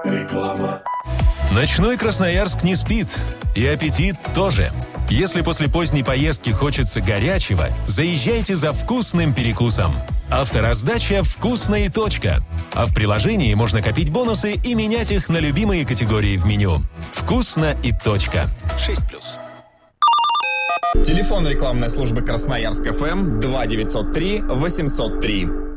Реклама. Ночной Красноярск не спит. И аппетит тоже. Если после поздней поездки хочется горячего, заезжайте за вкусным перекусом. Автораздача «Вкусно и точка». А в приложении можно копить бонусы и менять их на любимые категории в меню. «Вкусно и точка». 6+. Телефон рекламной службы Красноярск ФМ 2903 803.